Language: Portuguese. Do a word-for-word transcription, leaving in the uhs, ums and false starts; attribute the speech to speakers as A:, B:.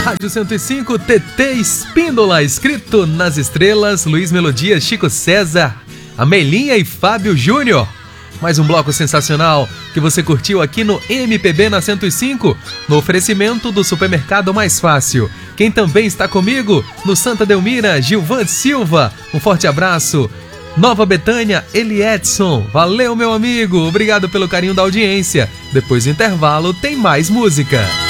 A: Rádio cento e cinco, T T Espíndola, escrito nas estrelas, Luiz Melodia, Chico César, Amelinha e Fábio Júnior. Mais um bloco sensacional que você curtiu aqui no M P B na cento e cinco, no oferecimento do Supermercado Mais Fácil. Quem também está comigo no Santa Delmira, Gilvan Silva, um forte abraço. Nova Betânia, Eli Edson, valeu meu amigo, obrigado pelo carinho da audiência. Depois do intervalo tem mais música.